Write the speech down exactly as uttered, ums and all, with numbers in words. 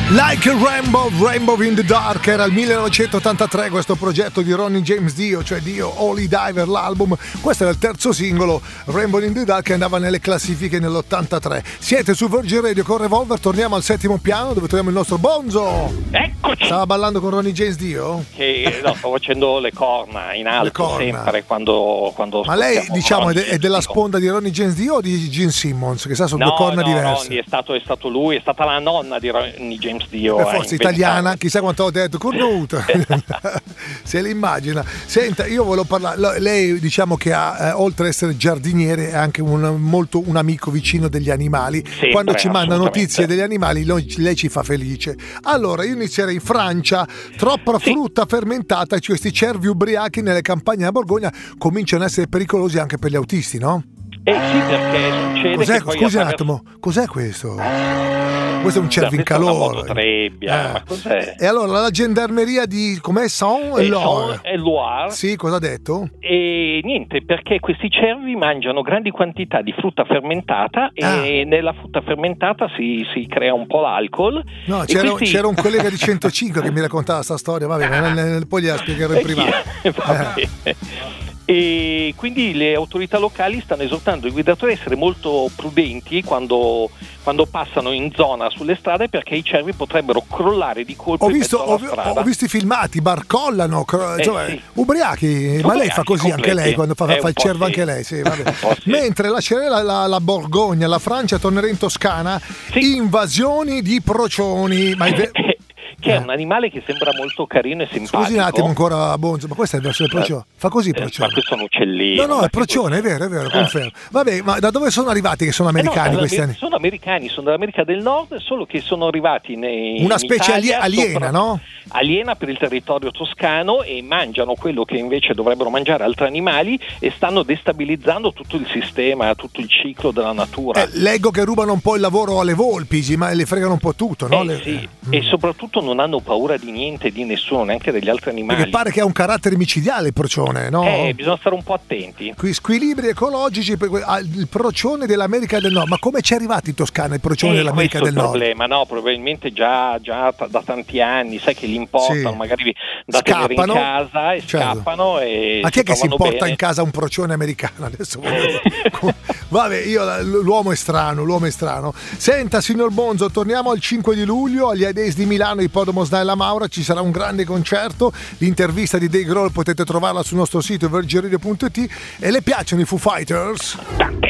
Like a Rainbow, Rainbow in the Dark, era il millenovecentottantatré questo progetto di Ronnie James Dio, cioè Dio, Holy Diver, l'album. Questo era il terzo singolo, Rainbow in the Dark, che andava nelle classifiche nell'ottantatré. Siete su Virgin Radio con Revolver, torniamo al settimo piano dove troviamo il nostro Bonzo. Eccoci! Stava ballando con Ronnie James Dio? Che no, stavo facendo le corna in alto, corna. sempre quando, quando Ma lei, diciamo, è, de- è della sponda di Ronnie James Dio o di Gene Simmons? Che sa, sono no, due corna no, diverse. Ronnie è stato, è stato lui, è stata la nonna di Ronnie James Dio. Per forza italiana, chissà quanto ho detto, cornuta. Se l'immagina. Senta, io volevo parlare, lei diciamo che ha, eh, oltre ad essere giardiniere, è anche un, molto un amico vicino degli animali. Sempre, quando ci manda notizie degli animali, lei ci fa felice. Allora, io inizierei in Francia, troppa sì. frutta fermentata, cioè questi cervi ubriachi nelle campagne della Borgogna cominciano ad essere pericolosi anche per gli autisti, no? Eh sì, perché succede cos'è, che poi scusi un attraverso... attimo, cos'è questo? Questo è un cervo in calore. Trebbia, eh. ma cos'è? E allora la gendarmeria di com'è Saône e Loire. E Loire. Sì, cosa ha detto? E niente, perché questi cervi mangiano grandi quantità di frutta fermentata ah. e nella frutta fermentata si, si crea un po' l'alcol. No, c'era, questi... c'era un collega di centocinque che mi raccontava questa storia, va bene, poi gliela spiegherò in privato. Va eh. bene. E quindi le autorità locali stanno esortando i guidatori a essere molto prudenti quando, quando passano in zona sulle strade, perché i cervi potrebbero crollare di colpo ho in visto, mezzo alla ho, strada. ho visto i filmati, barcollano, cro- eh, cioè, sì. ubriachi, ubriachi, ma lei fa così completi. anche lei quando fa, fa il cervo sì. anche lei, sì, vabbè. Sì. Mentre lascerei la, la, la Borgogna, la Francia, tornerei in Toscana, sì. invasioni di procioni, ma i che è un animale che sembra molto carino e simpatico. Scusi un attimo ancora, Bonzo, ma questo è il verso del procione. Fa così il procione. Ma questo sono uccellini. No, no, è procione, è vero, è vero, confermo. Vabbè, ma da dove sono arrivati che sono americani eh no, questi anni? Sono americani, sono dell'America del Nord, solo che sono arrivati nei, una in specie Italia, aliena, sopra, no? aliena per il territorio toscano, e mangiano quello che invece dovrebbero mangiare altri animali e stanno destabilizzando tutto il sistema, tutto il ciclo della natura. Eh, leggo che rubano un po' il lavoro alle volpi, ma le fregano un po' tutto, no? Eh, le... sì. mm. E soprattutto non hanno paura di niente, di nessuno, neanche degli altri animali. Perché pare che ha un carattere micidiale il procione, no? Eh, bisogna stare un po' attenti. Qui squilibri ecologici, il procione dell'America del Nord. Ma come ci è arrivato in Toscana il procione eh, dell'America del Nord? Problema, no, probabilmente già, già t- da tanti anni, sai che li importano, sì. magari da tenere in casa e certo. scappano e ma chi è che si importa bene. in casa un procione americano? Adesso vabbè, io l'uomo è strano, l'uomo è strano. Senta, signor Bonzo, torniamo al cinque di luglio agli Days di Milano, Ippodromo Della Maura, ci sarà un grande concerto. L'intervista di Dave Grohl potete trovarla sul nostro sito virgin radio punto it. E le piacciono i Foo Fighters?